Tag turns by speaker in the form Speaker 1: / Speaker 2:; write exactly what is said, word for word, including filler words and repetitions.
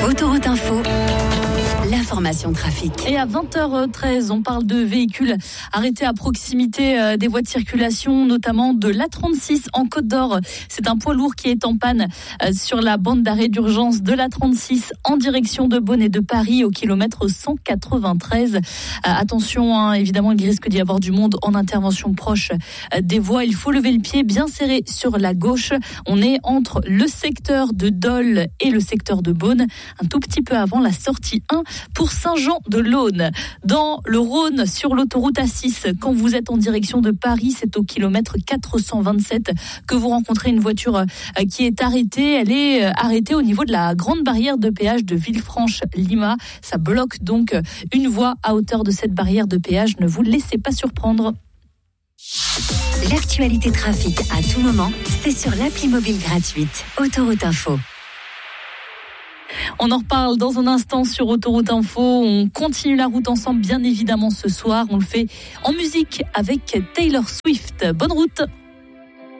Speaker 1: Autoroute Info, l'information trafic.
Speaker 2: Et à vingt heures treize, on parle de véhicules arrêtés à proximité des voies de circulation, notamment de l'A trente-six en Côte d'Or. C'est un poids lourd qui est en panne sur la bande d'arrêt d'urgence de l'A trente-six en direction de Beaune et de Paris au kilomètre cent quatre-vingt-treize. Attention, hein, évidemment, il risque d'y avoir du monde en intervention proche des voies. Il faut lever le pied bien serré sur la gauche. On est entre le secteur de Dole et le secteur de Beaune, un tout petit peu avant la sortie un pour Saint-Jean-de-Laune. Dans le Rhône, sur l'autoroute A six, quand vous êtes en direction de Paris, c'est au kilomètre quatre cent vingt-sept que vous rencontrez une voiture qui est arrêtée. Elle est arrêtée au niveau de la grande barrière de péage de Villefranche-Lima. Ça bloque donc une voie à hauteur de cette barrière de péage. Ne vous laissez pas surprendre.
Speaker 1: L'actualité trafic à tout moment, c'est sur l'appli mobile gratuite Autoroute Info.
Speaker 2: On en reparle dans un instant sur Autoroute Info. On continue la route ensemble, bien évidemment, ce soir. On le fait en musique avec Taylor Swift. Bonne route!